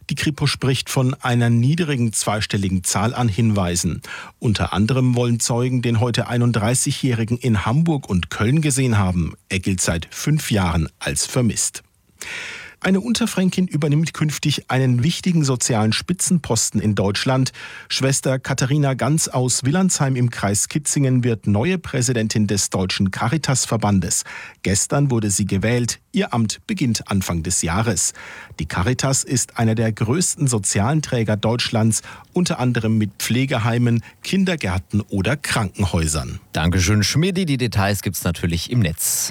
Die Kripo spricht von einer niedrigen zweistelligen Zahl an Hinweisen. Unter anderem wollen Zeugen den heute 31-Jährigen in Hamburg und Köln gesehen haben. Er gilt seit 5 Jahren als vermisst. Eine Unterfränkin übernimmt künftig einen wichtigen sozialen Spitzenposten in Deutschland. Schwester Katharina Ganz aus Willandsheim im Kreis Kitzingen wird neue Präsidentin des Deutschen Caritas-Verbandes. Gestern wurde sie gewählt. Ihr Amt beginnt Anfang des Jahres. Die Caritas ist einer der größten sozialen Träger Deutschlands, unter anderem mit Pflegeheimen, Kindergärten oder Krankenhäusern. Dankeschön, Schmidi. Die Details gibt's natürlich im Netz.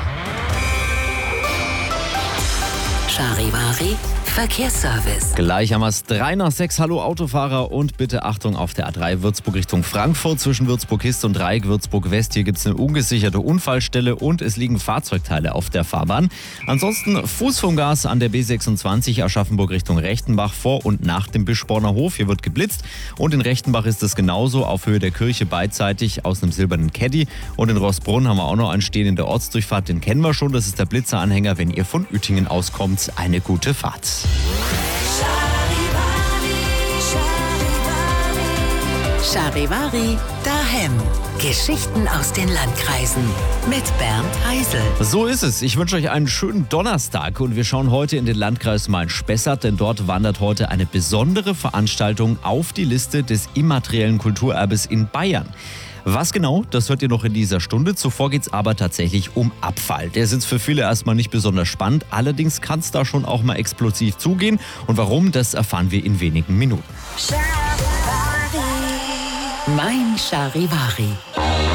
Charivari Verkehrsservice. Gleich haben wir es 3 nach 6. Hallo Autofahrer und bitte Achtung auf der A3 Würzburg Richtung Frankfurt zwischen Würzburg-Ist und Dreieck Würzburg-West. Hier gibt es eine ungesicherte Unfallstelle und es liegen Fahrzeugteile auf der Fahrbahn. Ansonsten Fuß vom Gas an der B26 Aschaffenburg Richtung Rechtenbach vor und nach dem Bischborner Hof. Hier wird geblitzt und in Rechtenbach ist es genauso auf Höhe der Kirche beidseitig aus einem silbernen Caddy. Und in Rossbrunn haben wir auch noch einen stehen in der Ortsdurchfahrt. Den kennen wir schon, das ist der Blitzeranhänger. Wenn ihr von Uetingen auskommt, eine gute Fahrt. Charivari daheim. Geschichten aus den Landkreisen mit Bernd Heisel. So ist es. Ich wünsche euch einen schönen Donnerstag und wir schauen heute in den Landkreis Main-Spessart, denn dort wandert heute eine besondere Veranstaltung auf die Liste des immateriellen Kulturerbes in Bayern. Was genau, das hört ihr noch in dieser Stunde. Zuvor geht es aber tatsächlich um Abfall. Der ist jetzt für viele erstmal nicht besonders spannend. Allerdings kann es da schon auch mal explosiv zugehen. Und warum, das erfahren wir in wenigen Minuten. Mein Charivari.